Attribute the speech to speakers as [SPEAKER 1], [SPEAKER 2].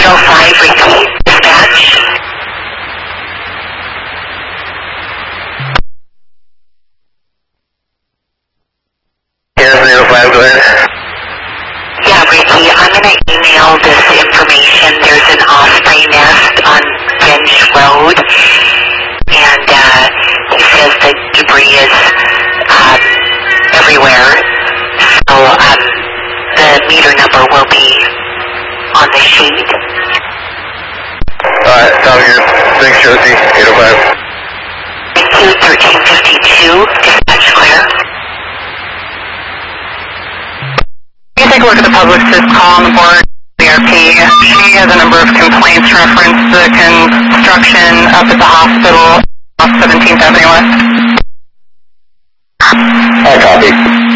[SPEAKER 1] 805, repeat, dispatch.
[SPEAKER 2] Yeah, 805, go ahead.
[SPEAKER 1] Yeah, Ricky, I'm going to email this information. There's an osprey nest on Bench Road, and he says that debris is everywhere. So the meter number will be on the sheet.
[SPEAKER 2] Alright, sounds good. Thanks, Josie. 805.
[SPEAKER 1] Thank you, 1352, dispatch clear.
[SPEAKER 3] You can take a look at the publicist call on the board, CRP. She has a number of complaints reference the construction up at the hospital off 17th Avenue West.
[SPEAKER 2] I copy.